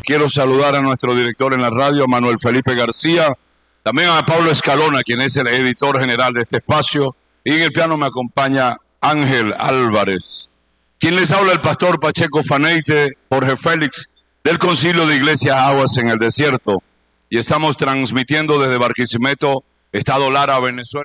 Quiero saludar a nuestro director en la radio, Manuel Felipe García, también a Pablo Escalona, quien es el editor general de este espacio, y en el piano me acompaña Ángel Álvarez. Quien les habla, el pastor Pacheco Faneite, Jorge Félix, del Concilio de Iglesias Aguas en el Desierto, y estamos transmitiendo desde Barquisimeto, Estado Lara, Venezuela,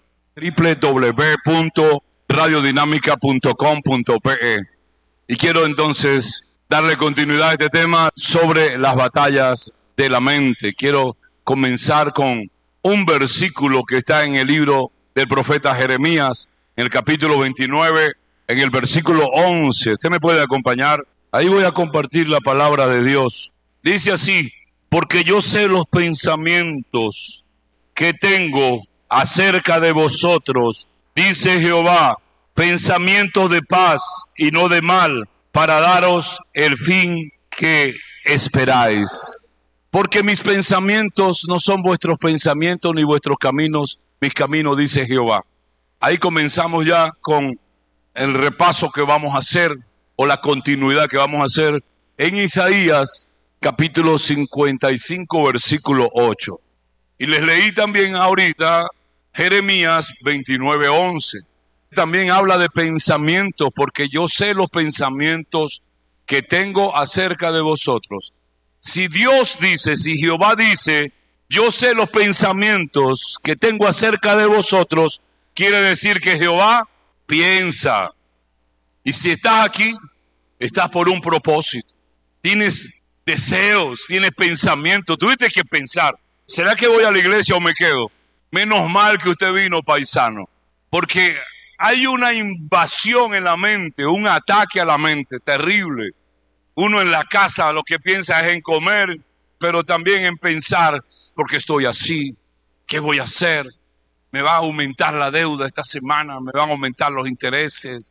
www.radiodinámica.com.pe. Y quiero entonces darle continuidad a este tema sobre las batallas de la mente. Quiero comenzar con un versículo que está en el libro del profeta Jeremías, en el capítulo 29, en el versículo 11. Usted me puede acompañar. Ahí voy a compartir la palabra de Dios. Dice así: porque yo sé los pensamientos que tengo acerca de vosotros, dice Jehová, pensamientos de paz y no de mal, para daros el fin que esperáis. Porque mis pensamientos no son vuestros pensamientos, ni vuestros caminos mis caminos, dice Jehová. Ahí comenzamos ya con el repaso que vamos a hacer, o la continuidad que vamos a hacer en Isaías capítulo 55, versículo 8. Y les leí también ahorita Jeremías 29, 11. También habla de pensamientos, porque yo sé los pensamientos que tengo acerca de vosotros. Si Dios dice, si Jehová dice, yo sé los pensamientos que tengo acerca de vosotros, quiere decir que Jehová piensa. Y si estás aquí, estás por un propósito. Tienes deseos, tienes pensamientos. Tuviste que pensar, ¿será que voy a la iglesia o me quedo? Menos mal que usted vino, paisano, porque hay una invasión en la mente, un ataque a la mente terrible. Uno en la casa lo que piensa es en comer, pero también en pensar, ¿por qué estoy así? ¿Qué voy a hacer? ¿Me va a aumentar la deuda esta semana? ¿Me van a aumentar los intereses?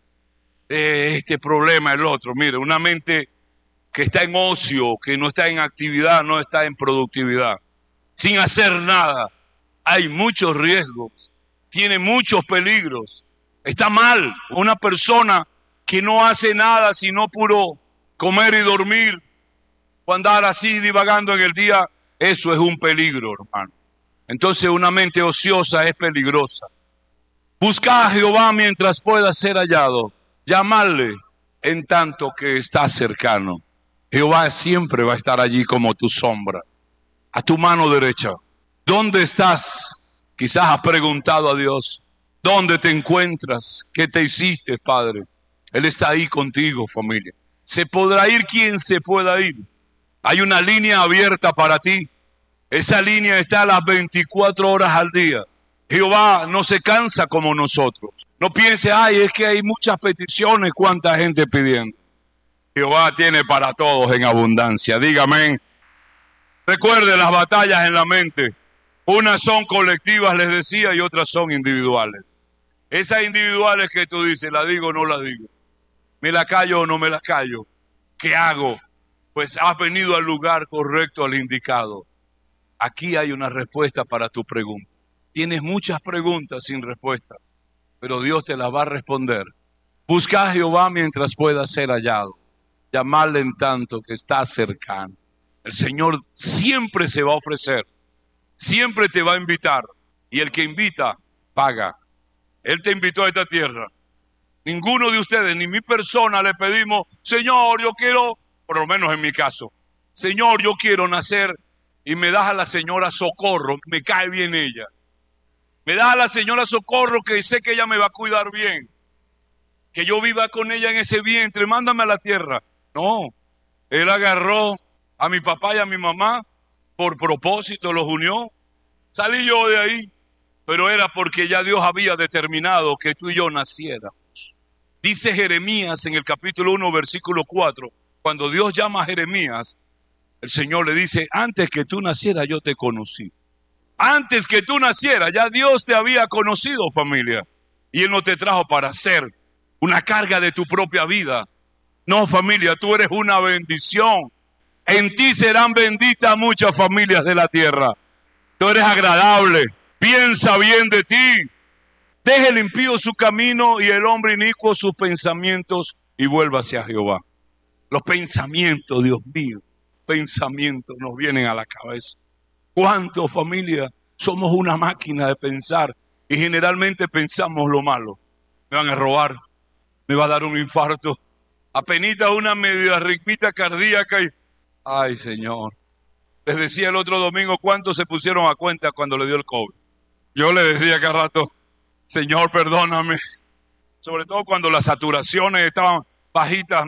Este problema, el otro. Mire, una mente que está en ocio, que no está en actividad, no está en productividad, sin hacer nada. Hay muchos riesgos, tiene muchos peligros. Está mal una persona que no hace nada sino puro comer y dormir, o andar así divagando en el día. Eso es un peligro, hermano. Entonces una mente ociosa es peligrosa. Busca a Jehová mientras pueda ser hallado. Llamarle en tanto que está cercano. Jehová siempre va a estar allí como tu sombra, a tu mano derecha. ¿Dónde estás? Quizás has preguntado a Dios, ¿dónde te encuentras? ¿Qué te hiciste, Padre? Él está ahí contigo, familia. Se podrá ir quien se pueda ir. Hay una línea abierta para ti. Esa línea está a las 24 horas al día. Jehová no se cansa como nosotros. No piense, ay, es que hay muchas peticiones, cuánta gente pidiendo. Jehová tiene para todos en abundancia. Dígame. Recuerde las batallas en la mente. Unas son colectivas, les decía, y otras son individuales. Esas individuales que tú dices, ¿la digo o no la digo? ¿Me la callo o no me la callo? ¿Qué hago? Pues has venido al lugar correcto, al indicado. Aquí hay una respuesta para tu pregunta. Tienes muchas preguntas sin respuesta, pero Dios te las va a responder. Busca a Jehová mientras pueda ser hallado. Llamarle en tanto que está cercano. El Señor siempre se va a ofrecer. Siempre te va a invitar. Y el que invita, paga. Él te invitó a esta tierra. Ninguno de ustedes, ni mi persona, le pedimos, Señor, yo quiero, por lo menos en mi caso, Señor, yo quiero nacer, y me das a la señora Socorro, me cae bien ella. Me das a la señora Socorro que sé que ella me va a cuidar bien. Que yo viva con ella en ese vientre, mándame a la tierra. No, Él agarró a mi papá y a mi mamá, por propósito los unió. Salí yo de ahí, pero era porque ya Dios había determinado que tú y yo naciéramos. Dice Jeremías en el capítulo 1, versículo 4, cuando Dios llama a Jeremías, el Señor le dice, antes que tú nacieras yo te conocí. Antes que tú nacieras ya Dios te había conocido, familia. Y Él no te trajo para ser una carga de tu propia vida. No, familia, tú eres una bendición. En ti serán benditas muchas familias de la tierra. Tú eres agradable. Piensa bien de ti. Deje el impío su camino y el hombre inicuo sus pensamientos y vuelva hacia Jehová. Los pensamientos, Dios mío. pensamientos nos vienen a la cabeza? ¿Cuántos, familia, somos una máquina de pensar y generalmente pensamos lo malo? Me van a robar, me va a dar un infarto, apenita una medio arritmia cardíaca y... ¡Ay, Señor! Les decía el otro domingo, ¿cuántos se pusieron a cuenta cuando le dio el COVID? Yo le decía cada rato, Señor, perdóname. Sobre todo cuando las saturaciones estaban bajitas,